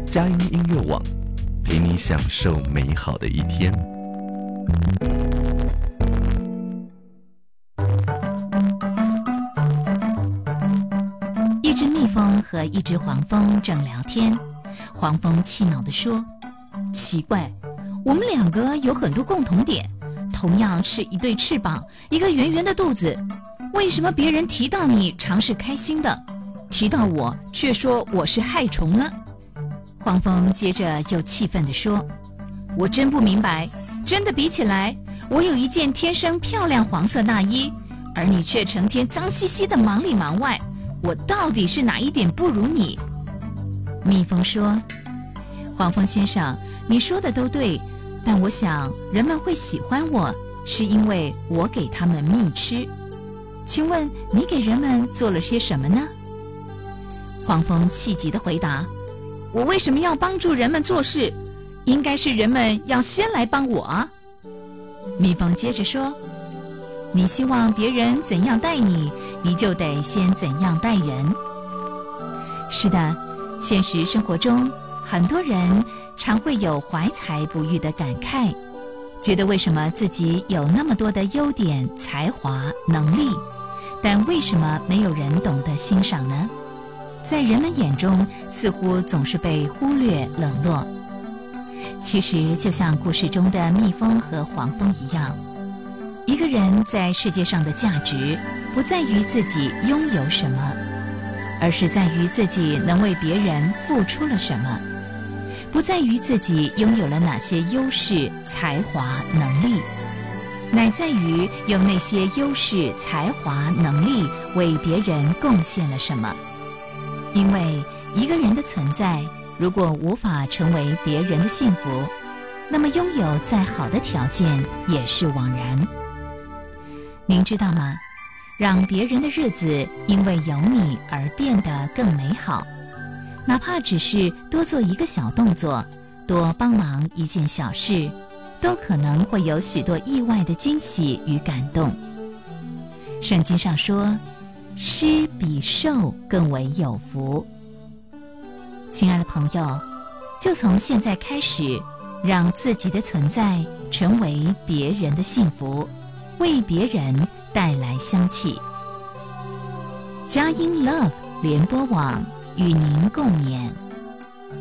佳音音乐网，陪你享受美好的一天。 一只蜜蜂和一只黄蜂正聊天，黄蜂气恼地说：奇怪，我们两个有很多共同点，同样是一对翅膀，一个圆圆的肚子，为什么别人提到你常是开心的，提到我却说我是害虫呢？黄蜂接着又气愤地说：我真不明白，真的比起来，我有一件天生漂亮黄色大衣，而你却成天脏兮兮的忙里忙外，我到底是哪一点不如你？蜜蜂说：黄蜂先生，你说的都对，但我想人们会喜欢我，是因为我给他们蜜吃。请问你给人们做了些什么呢？黄蜂气急地回答：我为什么要帮助人们做事？应该是人们要先来帮我啊。蜜蜂接着说：你希望别人怎样待你，你就得先怎样待人。是的，现实生活中很多人常会有怀才不遇的感慨，觉得为什么自己有那么多的优点、才华、能力，但为什么没有人懂得欣赏呢？在人们眼中似乎总是被忽略冷落。其实就像故事中的蜜蜂和黄蜂一样，一个人在世界上的价值不在于自己拥有什么，而是在于自己能为别人付出了什么，不在于自己拥有了哪些优势、才华、能力，乃在于用那些优势、才华、能力为别人贡献了什么。因为一个人的存在，如果无法成为别人的幸福，那么拥有再好的条件也是枉然。您知道吗？让别人的日子因为有你而变得更美好，哪怕只是多做一个小动作，多帮忙一件小事，都可能会有许多意外的惊喜与感动。圣经上说，施比受更为有福。亲爱的朋友，就从现在开始，让自己的存在成为别人的幸福，为别人带来香气。佳音 Love 联播网与您共勉。